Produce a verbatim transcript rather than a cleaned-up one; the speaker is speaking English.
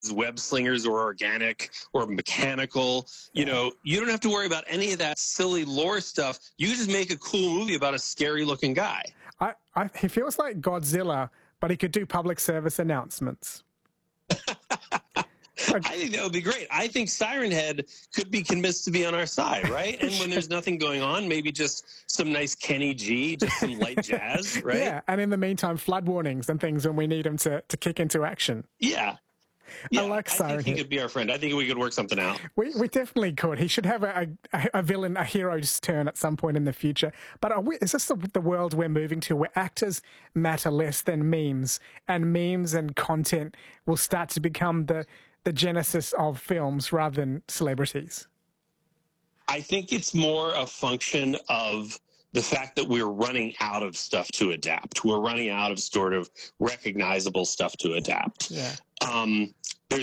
web slingers or organic or mechanical. You know, you don't have to worry about any of that silly lore stuff. You just make a cool movie about a scary looking guy. I, I, he feels like Godzilla, but he could do public service announcements. I think that would be great. I think Siren Head could be convinced to be on our side, right? And when there's nothing going on, maybe just some nice Kenny G, just some light jazz, right? Yeah, and in the meantime, flood warnings and things when we need him to, to kick into action. Yeah. Yeah, I like Siren I think he Head. could be our friend. I think we could work something out. We we definitely could. He should have a, a, a villain, a hero's turn at some point in the future. But are we, is this the, the world we're moving to, where actors matter less than memes, and memes and content will start to become the, the genesis of films rather than celebrities? I think it's more a function of the fact that we're running out of stuff to adapt. We're running out of sort of recognizable stuff to adapt. Yeah. Um,